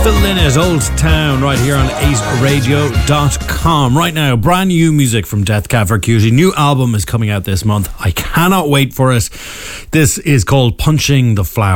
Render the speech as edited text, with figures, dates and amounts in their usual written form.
Linnet, Old Town, right here on aceradio.com. Right now, brand new music from Death Cab for Cutie. New album is coming out this month. I cannot wait for it. This is called Punching the Flower.